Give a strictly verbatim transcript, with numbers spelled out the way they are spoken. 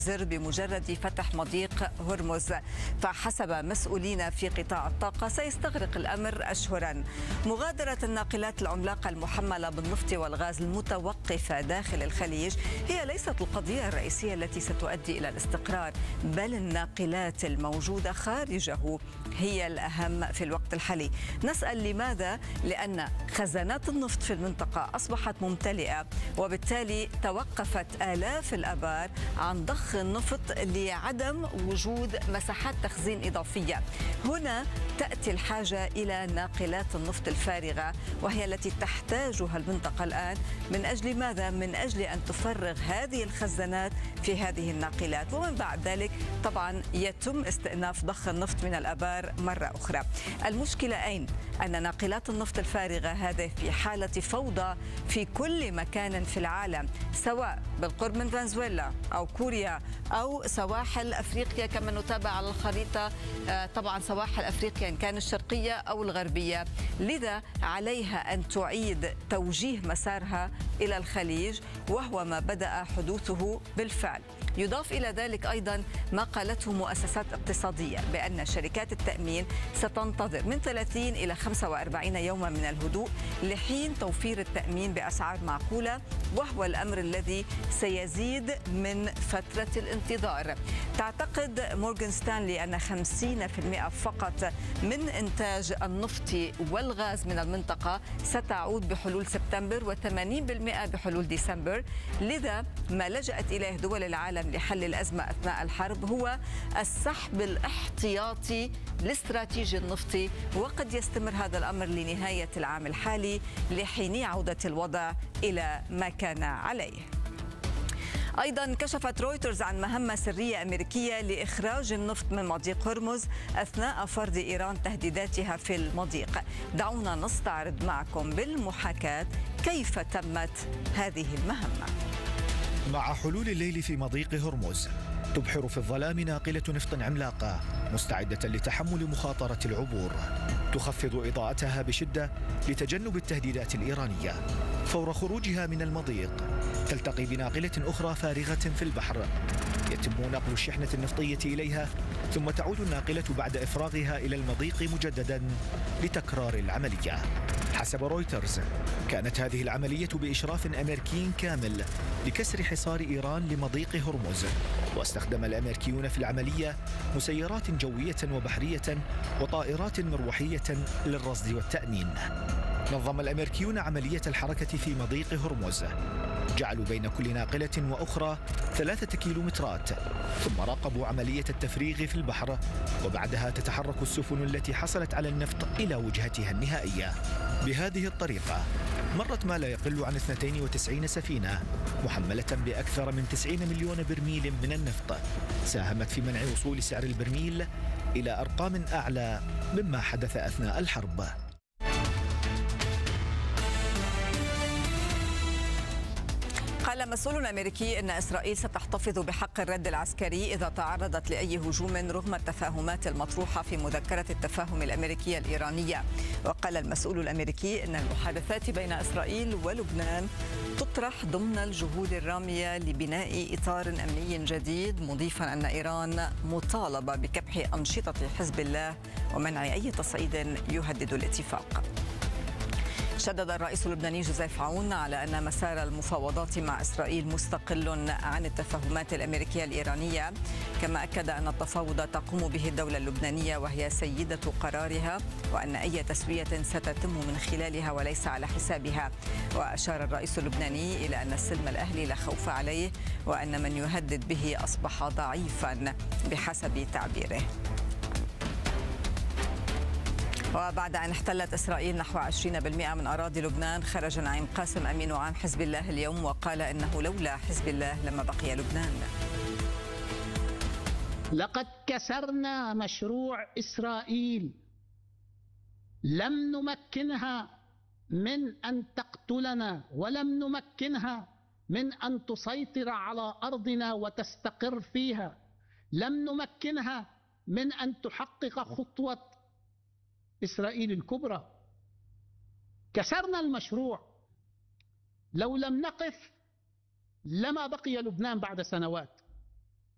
بمجرد فتح مضيق هرمز، فحسب مسؤولين في قطاع الطاقة سيستغرق الأمر أشهرا. مغادرة الناقلات العملاقة المحملة بالنفط والغاز المتوقفة داخل الخليج هي ليست القضية الرئيسية التي ستؤدي إلى الاستقرار، بل الناقلات الموجودة خارجه هي الأهم في الوقت الحالي. نسأل لماذا؟ لأن خزانات النفط في المنطقة أصبحت ممتلئة، وبالتالي توقفت آلاف الآبار عن ضخ النفط لعدم وجود مساحات تخزين إضافية. هنا تأتي الحاجة إلى ناقلات النفط الفارغة، وهي التي تحتاجها المنطقة الآن. من أجل ماذا؟ من أجل أن تفرغ هذه الخزانات في هذه الناقلات، ومن بعد ذلك طبعا يتم استئناف ضخ النفط من الآبار مرة أخرى. المشكلة أين؟ أن ناقلات النفط الفارغة هذه في حالة فوضى في كل مكان في العالم، سواء بالقرب من فنزويلا أو كوريا أو سواحل أفريقيا كما نتابع على الخريطة، طبعا سواحل أفريقيا إن كان الشرقية أو الغربية. لذا عليها أن تعيد توجيه مسارها إلى الخليج، وهو ما بدأ حدوثه بالفعل. يضاف إلى ذلك أيضا ما قالته مؤسسات اقتصادية بأن شركات التأمين ستنتظر من ثلاثين إلى خمسة وأربعين يوما من الهدوء لحين توفير التأمين بأسعار معقولة، وهو الأمر الذي سيزيد من فترة الانتظار. تعتقد مورغان ستانلي أن خمسين بالمئة فقط من إنتاج النفط والغاز من المنطقة ستعود بحلول سبتمبر، وثمانين بالمئة بحلول ديسمبر. لذا ما لجأت إليه دول العالم لحل الأزمة أثناء الحرب هو السحب الاحتياطي الاستراتيجي النفطي، وقد يستمر هذا الأمر لنهاية العام الحالي لحين عودة الوضع إلى ما كان عليه. أيضا كشفت رويترز عن مهمة سرية أمريكية لإخراج النفط من مضيق هرمز أثناء فرض إيران تهديداتها في المضيق. دعونا نستعرض معكم بالمحاكاة كيف تمت هذه المهمة. مع حلول الليل في مضيق هرمز تبحر في الظلام ناقلة نفط عملاقة مستعدة لتحمل مخاطرة العبور، تخفض إضاءتها بشدة لتجنب التهديدات الإيرانية. فور خروجها من المضيق تلتقي بناقلة أخرى فارغة في البحر، يتم نقل الشحنة النفطية إليها، ثم تعود الناقلة بعد إفراغها إلى المضيق مجددا لتكرار العملية. حسب رويترز كانت هذه العملية بإشراف أمريكي كامل لكسر حصار إيران لمضيق هرمز، واستخدم الأمريكيون في العملية مسيرات جوية وبحرية وطائرات مروحية للرصد والتأمين. نظم الأمريكيون عملية الحركة في مضيق هرمز، جعلوا بين كل ناقلة وأخرى ثلاثة كيلومترات، ثم راقبوا عملية التفريغ في البحر، وبعدها تتحرك السفن التي حصلت على النفط إلى وجهتها النهائية. بهذه الطريقة مرت ما لا يقل عن اثنتين وتسعين سفينة محملة بأكثر من تسعين مليون برميل من النفط، ساهمت في منع وصول سعر البرميل إلى أرقام أعلى مما حدث أثناء الحرب. قال مسؤول أمريكي إن إسرائيل ستحتفظ بحق الرد العسكري إذا تعرضت لأي هجوم رغم التفاهمات المطروحة في مذكرة التفاهم الأمريكية الإيرانية. وقال المسؤول الأمريكي إن المحادثات بين إسرائيل ولبنان تطرح ضمن الجهود الرامية لبناء إطار أمني جديد، مضيفا أن إيران مطالبة بكبح أنشطة حزب الله ومنع أي تصعيد يهدد الاتفاق. شدد الرئيس اللبناني جوزيف عون على أن مسار المفاوضات مع إسرائيل مستقل عن التفاهمات الأمريكية الإيرانية، كما أكد أن التفاوض تقوم به الدولة اللبنانية وهي سيدة قرارها، وأن أي تسوية ستتم من خلالها وليس على حسابها. وأشار الرئيس اللبناني إلى أن السلم الأهلي لا خوف عليه، وأن من يهدد به أصبح ضعيفا بحسب تعبيره. وبعد أن احتلت إسرائيل نحو عشرين بالمئة من أراضي لبنان، خرج نعيم قاسم أمين عام حزب الله اليوم وقال إنه لولا حزب الله لما بقي لبنان. لقد كسرنا مشروع إسرائيل، لم نمكنها من أن تقتلنا، ولم نمكنها من أن تسيطر على أرضنا وتستقر فيها، لم نمكنها من أن تحقق خطوة إسرائيل الكبرى. كسرنا المشروع. لو لم نقف لما بقي لبنان بعد سنوات.